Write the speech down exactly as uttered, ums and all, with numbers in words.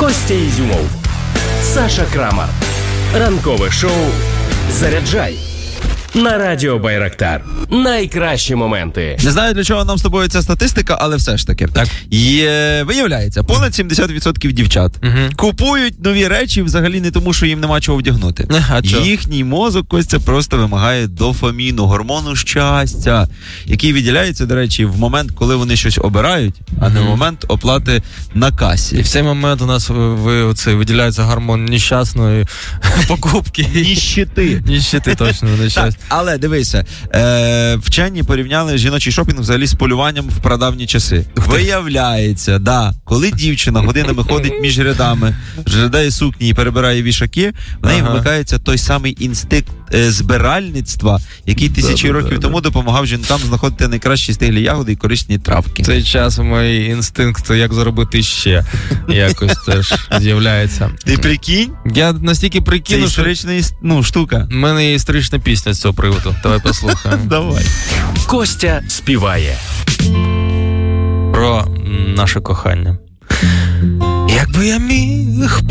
Костя Ізюмов, Саша Крамар. Ранкове шоу «Заряджай» на Радіо Байрактар. Найкращі моменти. Не знаю, для чого нам з тобою ця статистика, але все ж таки. Так. Є, виявляється, понад сімдесят відсотків дівчат Угу. купують нові речі взагалі не тому, що їм нема чого вдягнути. А чого? Їхній мозок, Костя, просто вимагає дофаміну, гормону щастя, який виділяється, до речі, в момент, коли вони щось обирають, а не в момент оплати на касі. І в цей момент у нас ви, оце, виділяється гормон нещасної покупки. Ніщити. Ніщити, точно, Так, нещасті. але дивися, е, вчені порівняли жіночий шопінг взагалі з полюванням в прадавні часи. Виявляється, да, коли дівчина годинами ходить між рядами, жадає сукні і перебирає вішаки, в неї Ага. вмикається той самий інстинкт е, збиральництва, який тисячі Да, да, років да, тому допомагав жінкам знаходити найкращі стиглі ягоди і корисні травки. В цей час мій інстинкт, як заробити ще, якось теж з'являється. Ти прикинь? Я настільки Це прикинув, що історична іс- ну, штука. в мене є історична пісня з цього приводу. Давай послухаємо. Давай. Костя співає. Про наше кохання. Якби я міг